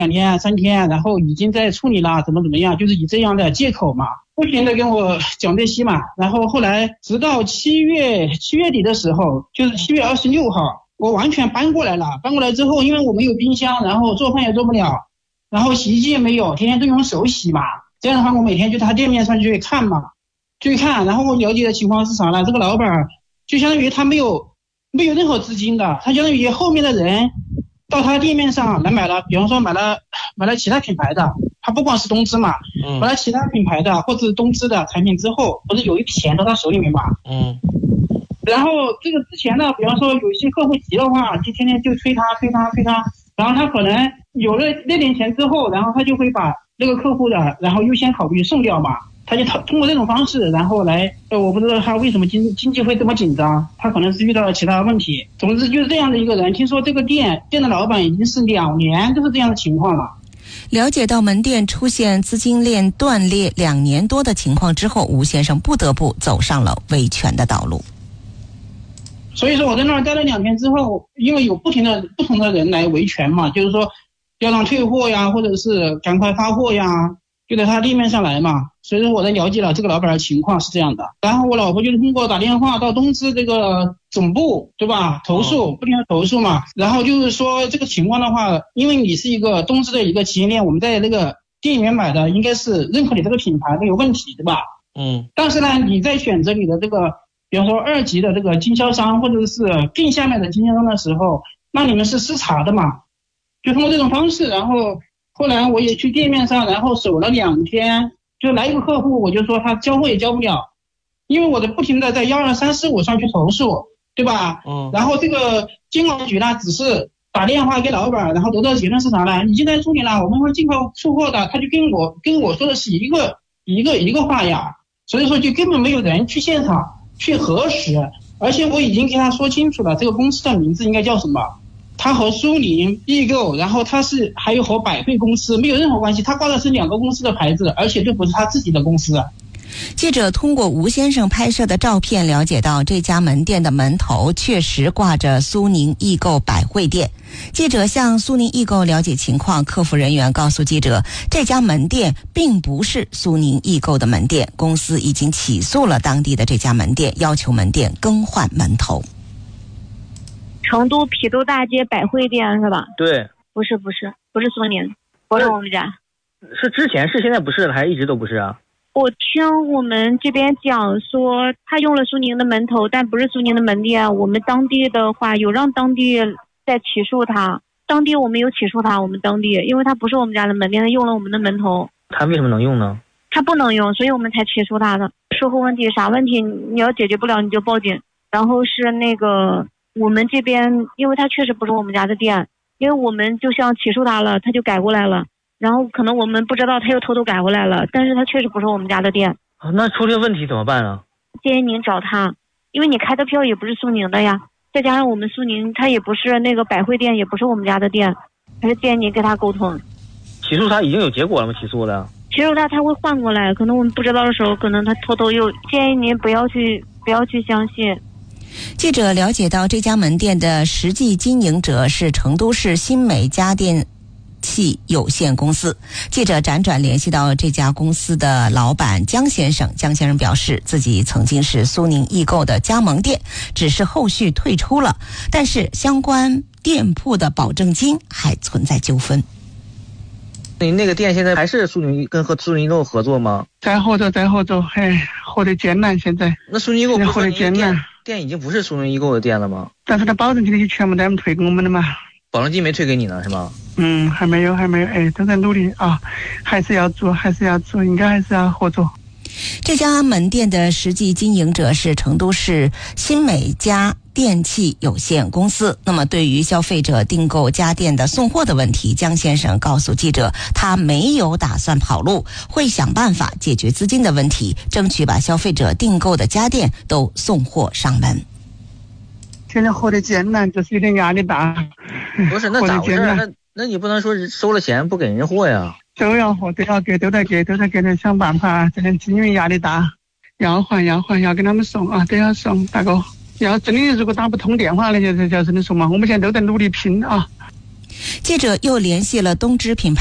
天3天，然后已经在处理了，怎么样，就是以这样的借口嘛，不停的跟我讲这些嘛。然后后来直到7月底的时候，就是7月26号，我完全搬过来了。搬过来之后，因为我没有冰箱，然后做饭也做不了，然后洗衣机也没有，天天都用手洗嘛。这样的话，我每天就他店面上去看嘛，去看。然后我了解的情况是啥呢？这个老板就相当于他没有任何资金的，他相当于后面的人到他店面上来买了，比方说买了其他品牌的，他不光是东芝嘛，买了其他品牌的或者东芝的产品之后，不是有一笔钱到他手里面嘛，然后这个之前呢，比方说有些客户急的话，就天天就催他，然后他可能有了那点钱之后，然后他就会把那个客户的然后优先考虑送掉嘛，他就通过这种方式然后来我不知道他为什么经济会这么紧张，他可能是遇到了其他问题。总之就是这样的一个人，听说这个店的老板已经是2年都是这样的情况了。 了解到门店出现资金链断裂2年多的情况之后，吴先生不得不走上了维权的道路。 所以说我在那儿待了2天之后，因为有不同的人来维权嘛，就是说要让退货呀，或者是赶快发货呀，就在他店面上来嘛。所以说我在了解了这个老板的情况是这样的。然后我老婆就是通过打电话到东芝这个总部，对吧，不停的投诉嘛。然后就是说这个情况的话，因为你是一个东芝的一个企业链，我们在那个店里面买的应该是认可你这个品牌没有问题，对吧？但是呢，你在选择你的这个比方说2级的这个经销商或者是更下面的经销商的时候，那你们是失察的嘛，就通过这种方式。然后后来我也去店面上，然后守了2天，就来一个客户，我就说他交货也交不了，因为我不停的在12345上去投诉，对吧？然后这个监管局呢只是打电话给老板，然后得到结论是啥呢？你现在处理了，我们会尽快出货的。他就跟我说的是一个话呀，所以说就根本没有人去现场去核实。而且我已经跟他说清楚了，这个公司的名字应该叫什么，他和苏宁易购，然后他是还有和百汇公司没有任何关系，他挂的是2个公司的牌子，而且这不是他自己的公司。 记者通过吴先生拍摄的照片了解到，这家门店的门头确实挂着苏宁易购百汇店。记者向苏宁易购了解情况，客服人员告诉记者，这家门店并不是苏宁易购的门店，公司已经起诉了当地的这家门店，要求门店更换门头。 成都郫都大街百汇店是吧？ 对， 不是苏宁，不是我们家。 是之前是，现在不是了，还是一直都不是啊？ 我听我们这边讲说，他用了苏宁的门头，但不是苏宁的门店。我们当地的话有让当地在起诉他，当地我们有起诉他，我们当地因为他不是我们家的门店，他用了我们的门头。 他为什么能用呢？ 他不能用，所以我们才起诉他的。售后问题啥问题你要解决不了你就报警。然后是那个我们这边，因为他确实不是我们家的店，因为我们就像起诉他了，他就改过来了。然后可能我们不知道他又偷偷改回来了，但是他确实不是我们家的店。 那出这个问题怎么办啊？ 建议您找他，因为你开的票也不是苏宁的呀，再加上我们苏宁他也不是那个百汇店，也不是我们家的店，还是建议您跟他沟通。 起诉他已经有结果了吗？起诉的？ 起诉他会换过来，可能我们不知道的时候，可能他偷偷又建议您不要去相信。 记者了解到，这家门店的实际经营者是成都市新美家电器有限公司。记者辗转联系到这家公司的老板江先生，江先生表示自己曾经是苏宁易购的加盟店，只是后续退出了，但是相关店铺的保证金还存在纠纷。 你那个店现在还是和苏宁易购合作吗？ 在合作，合得艰难。现在那苏宁易购合得艰难， 店已经不是苏宁易购的店了吗？ 但是他保证金那些全部都退给我们的嘛。 保证金没退给你呢是吗？ 还没有，都在努力啊，还是要做，应该还是要合作。 这家门店的实际经营者是成都市新美家电器有限公司。那么对于消费者订购家电的送货的问题，江先生告诉记者，他没有打算跑路，会想办法解决资金的问题，争取把消费者订购的家电都送货上门。 现在活得艰难，就是有点压力大。 不是，那咋回事？那你不能说收了钱不给人货呀？ 都要货，都在给他想办法。这点因为压力大，要还，要给他们送啊，都要送。大哥，要真的如果打不通电话那些，就真的送嘛。我们现在都在努力拼啊。 记者又联系了东芝品牌